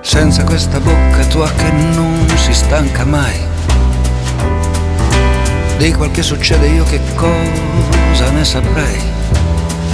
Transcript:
senza questa bocca tua che non si stanca mai. Di quel che succede io che cosa ne saprei.